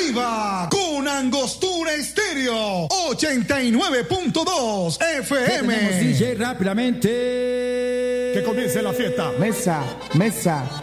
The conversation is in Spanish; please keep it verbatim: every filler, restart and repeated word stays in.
arriba con Angostura Estéreo ochenta y nueve punto dos F M. Tenemos D J rápidamente. Que comience la fiesta. Mesa, mesa.